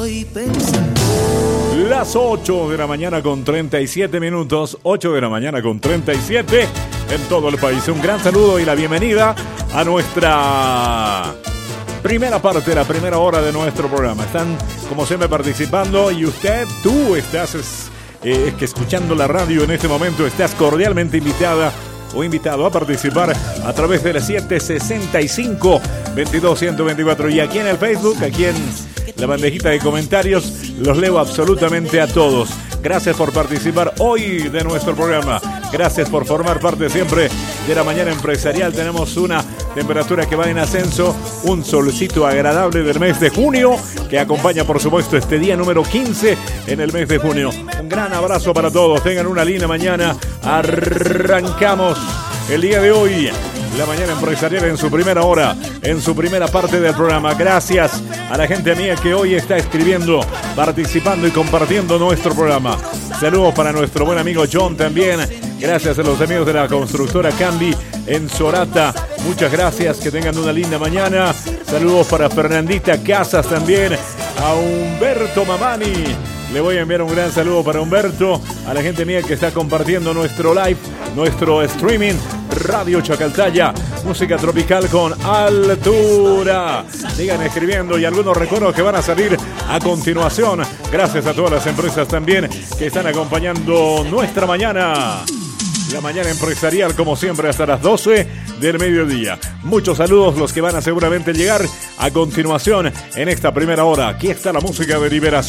Las 8 de la mañana con 37 minutos, 8 de la mañana con 37 en todo el país. Un gran saludo y la bienvenida a nuestra primera parte, la primera hora de nuestro programa. Están, como siempre, participando y tú estás escuchando la radio en este momento. Estás cordialmente invitada o invitado a participar a través de la 765-22-124. Y aquí en el Facebook, aquí en la bandejita de comentarios, los leo absolutamente a todos. Gracias por participar hoy de nuestro programa. Gracias por formar parte siempre de la mañana empresarial. Tenemos una temperatura que va en ascenso, un solcito agradable del mes de junio, que acompaña, por supuesto, este día número 15 en el mes de junio. Un gran abrazo para todos. Tengan una linda mañana. Arrancamos el día de hoy la mañana empresarial en su primera hora, en su primera parte del programa. Gracias a la gente mía que hoy está escribiendo, participando y compartiendo nuestro programa. Saludos para nuestro buen amigo John también. Gracias a los amigos de la constructora Cambi en Sorata. Muchas gracias, que tengan una linda mañana. Saludos para Fernandita Casas también. A Humberto Mamani. Le voy a enviar un gran saludo para Humberto, a la gente mía que está compartiendo nuestro live, nuestro streaming, Radio Chacaltaya, música tropical con altura. Sigan escribiendo y algunos recuerdos que van a salir a continuación. Gracias a todas las empresas también que están acompañando nuestra mañana. La mañana empresarial, como siempre, hasta las 12 del mediodía. Muchos saludos los que van a seguramente llegar a continuación en esta primera hora. Aquí está la música de liberación.